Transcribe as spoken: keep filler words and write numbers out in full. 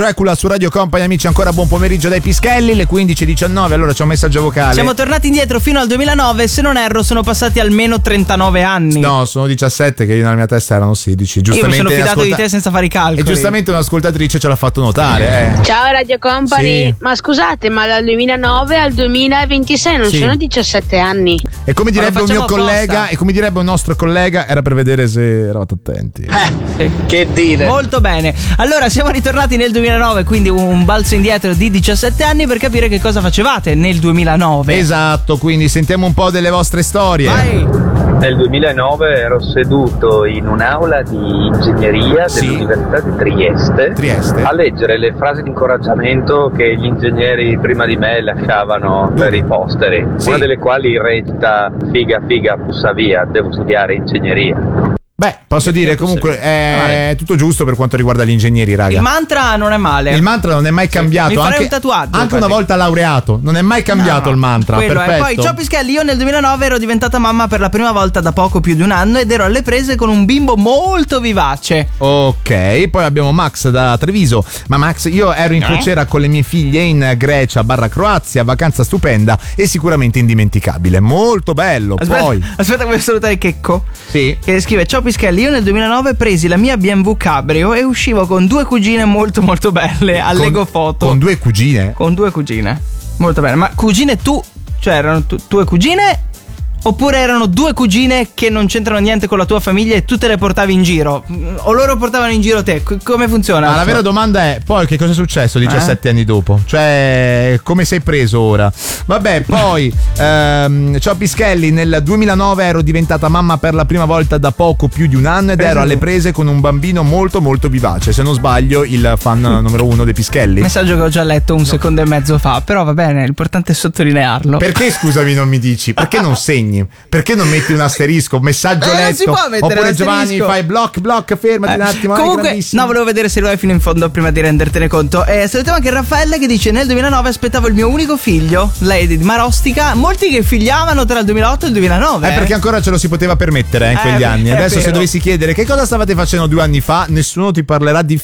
Dracula su Radio Company, amici, ancora buon pomeriggio dai Pischelli, le quindici e diciannove. Allora c'è un messaggio vocale. Siamo tornati indietro fino al duemilanove, se non erro sono passati almeno trentanove anni. No, sono diciassette, che io nella mia testa erano sedici. Giustamente io mi sono fidato ascolta... di te senza fare i calcoli. E giustamente un'ascoltatrice ce l'ha fatto notare. Eh. Ciao Radio Company, sì. Ma scusate, ma dal duemilanove al duemilaventisei non sì. sono diciassette anni? E come direbbe un mio apposta. collega, e come direbbe un nostro collega, era per vedere se eravate attenti. Eh, che dire. Molto bene. Allora siamo ritornati nel duemilanove, quindi un balzo indietro di diciassette anni per capire che cosa facevate nel duemilanove. Esatto, quindi sentiamo un po' delle vostre storie. Vai. Nel duemilanove ero seduto in un'aula di ingegneria Sì. dell'Università di Trieste, Trieste. a leggere le frasi di incoraggiamento che gli ingegneri prima di me lasciavano per i posteri, Sì. una delle quali recita: figa figa pussa via, devo studiare ingegneria. Beh, posso dire comunque è Vale. tutto giusto per quanto riguarda gli ingegneri, raga. Il mantra non è male. Il mantra non è mai cambiato. Mi farei anche, un tatuaggio, Anche una quasi. volta laureato. Non è mai cambiato No, il mantra. quello è. Perfetto. Poi ciao Pischelli, io nel duemilanove ero diventata mamma per la prima volta da poco più di un anno ed ero alle prese con un bimbo molto vivace. Ok, poi abbiamo Max da Treviso. Ma Max, io ero in Eh? crociera con le mie figlie in Grecia barra Croazia, vacanza stupenda e sicuramente indimenticabile. Molto bello. Aspetta, Poi aspetta, voglio salutare Checco. Sì. Che scrive: ciao Pischelli, io nel duemilanove presi la mia B M W Cabrio e uscivo con due cugine molto molto belle al Con- Lego Foto. Con due cugine. Con due cugine. Molto bene. Ma cugine tu? Cioè erano tu- tue cugine? Oppure erano due cugine che non c'entrano niente con la tua famiglia e tu te le portavi in giro? O loro portavano in giro te? C- come funziona? Ma la vera domanda è, poi che cosa è successo diciassette Eh? anni dopo? Cioè, come sei preso ora? Vabbè, poi ehm, ciao Pischelli, nel duemilanove ero diventata mamma per la prima volta da poco più di un anno ed Pensa ero alle tu. prese con un bambino molto molto vivace. Se non sbaglio, il fan numero uno dei Pischelli. Messaggio che ho già letto un secondo e mezzo fa. Però va bene, l'importante è sottolinearlo. Perché, scusami, non mi dici? Perché non segni? Perché non metti un asterisco, messaggio Eh, non letto? si può mettere Oppure l'asterisco. Giovanni fai block, block, fermati Eh, un attimo. eh, Comunque, grandissimo. no, volevo vedere se lo hai fino in fondo prima di rendertene conto. Eh, salutiamo anche Raffaella che dice: nel duemilanove aspettavo il mio unico figlio, lei di Marostica. Molti che figliavano tra il duemilaotto e il duemilanove. Eh, perché ancora ce lo si poteva permettere eh, in Eh, quegli anni. è Adesso, se vero. dovessi chiedere che cosa stavate facendo due anni fa, nessuno ti parlerà di